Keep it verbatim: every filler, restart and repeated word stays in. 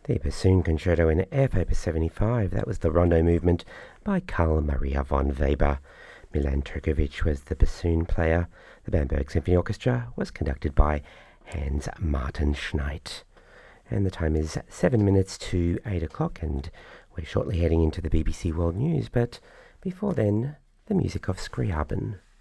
The bassoon concerto in F Opus seventy-five, that was the Rondo movement by Carl Maria von Weber. Milan Turkovic was the bassoon player. The Bamberg Symphony Orchestra was conducted by Hans Martin Schneid. And the time is seven minutes to eight o'clock, and we're shortly heading into the B B C World News, but before then, the music of Scriabin.